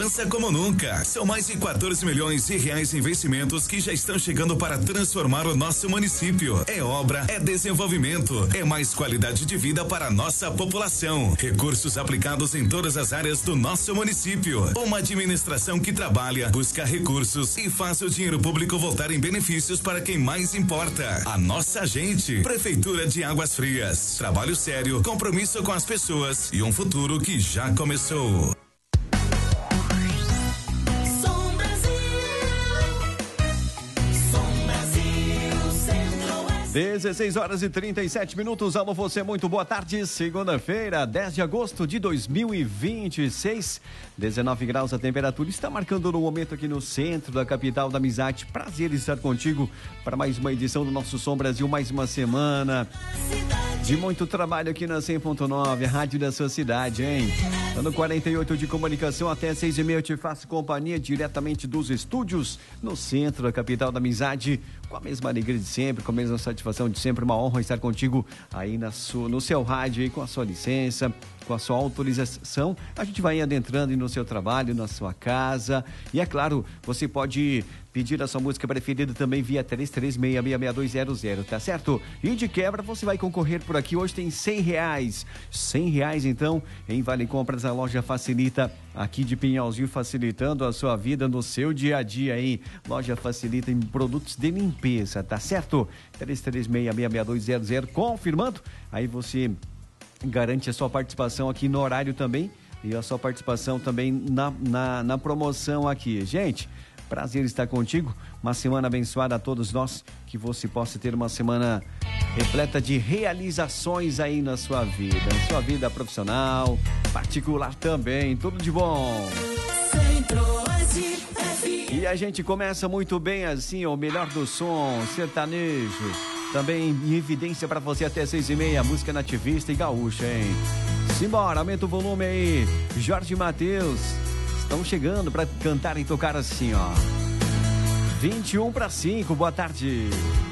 Como nunca, são mais de 14 milhões de reais em investimentos que já estão chegando para transformar o nosso município. É obra, é desenvolvimento, é mais qualidade de vida para a nossa população. Recursos aplicados em todas as áreas do nosso município. Uma administração que trabalha, busca recursos e faz o dinheiro público voltar em benefícios para quem mais importa. A nossa gente. Prefeitura de Águas Frias. Trabalho sério, compromisso com as pessoas e um futuro que já começou. 16 horas e 37 minutos. Alô, você, muito boa tarde. Segunda-feira, 10 de agosto de 2026. 19 graus a temperatura. Está marcando no momento aqui no centro da capital da amizade. Prazer estar contigo para mais uma edição do nosso Som Brasil. Mais uma semana de muito trabalho aqui na 100.9, a rádio da sua cidade, hein? Ano 48 de comunicação, até 6h30 eu te faço companhia diretamente dos estúdios no centro da capital da amizade, com a mesma alegria de sempre, com a mesma satisfação de sempre. Uma honra estar contigo aí no seu rádio, aí, com a sua licença, com a sua autorização. A gente vai adentrando no seu trabalho, na sua casa. E é claro, você pode pedir a sua música preferida também via 33666200, tá certo? E de quebra você vai concorrer por aqui. Hoje tem R$100. R$100 então em Vale Compras, a loja Facilita aqui de Pinhalzinho, facilitando a sua vida no seu dia a dia aí. Loja Facilita em produtos de limpeza, tá certo? 33666200, confirmando. Aí você garante a sua participação aqui no horário também e a sua participação também na promoção aqui. Gente, prazer estar contigo. Uma semana abençoada a todos nós. Que você possa ter uma semana repleta de realizações aí na sua vida. Na sua vida profissional, particular também. Tudo de bom. E a gente começa muito bem assim, o melhor do som, sertanejo. Também em evidência para você até 6h30, música nativista e gaúcha, hein? Simbora, aumenta o volume aí. Jorge e Matheus estão chegando para cantar e tocar assim, ó. 21 para 5, boa tarde.